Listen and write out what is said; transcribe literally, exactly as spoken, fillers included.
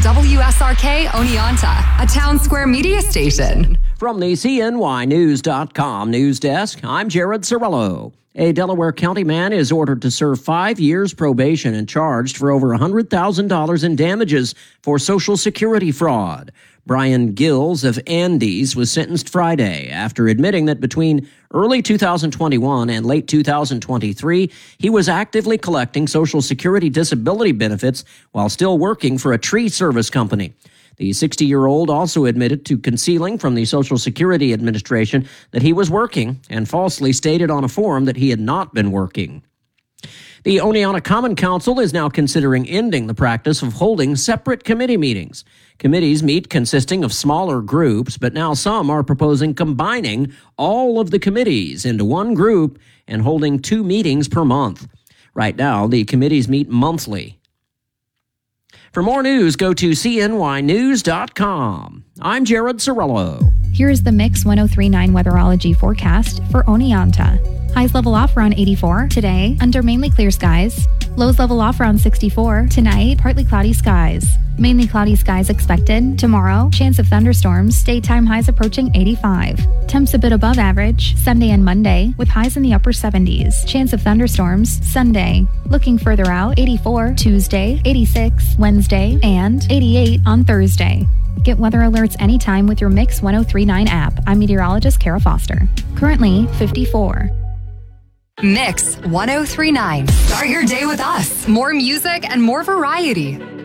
W S R K Oneonta, a Town Square media station. From the C N Y News dot com news desk, I'm Jared Cirillo. A Delaware County man is ordered to serve five years probation and charged for over one hundred thousand dollars in damages for Social Security fraud. Brian Gills of Andes was sentenced Friday after admitting that between early two thousand twenty-one and late two thousand twenty-three, he was actively collecting Social Security disability benefits while still working for a tree service company. The sixty-year-old also admitted to concealing from the Social Security Administration that he was working and falsely stated on a form that he had not been working. The Oneonta Common Council is now considering ending the practice of holding separate committee meetings. Committees meet consisting of smaller groups, but now some are proposing combining all of the committees into one group and holding two meetings per month. Right now, the committees meet monthly. For more news, go to C N Y News dot com. I'm Jared Cirillo. Here's the Mix one oh three point nine weatherology forecast for Oneonta. Highs level off around eighty-four today, under mainly clear skies. Lows level off around sixty-four tonight, partly cloudy skies. Mainly cloudy skies expected tomorrow. Chance of thunderstorms. Daytime highs approaching eighty-five. Temps a bit above average Sunday and Monday, with highs in the upper seventies. Chance of thunderstorms Sunday. Looking further out, eighty-four Tuesday, eighty-six Wednesday, and eighty-eight on Thursday. Get weather alerts anytime with your Mix one oh three point nine app. I'm meteorologist Kara Foster. Currently fifty-four. Mix one oh three point nine. Start your day with us. More music and more variety.